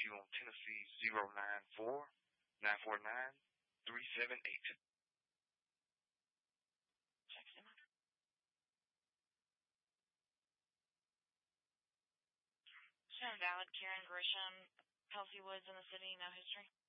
you on Tennessee 094-949-3782. Text him. Sharon Valid, Karen Grisham, Kelsey Woods in the city, no history.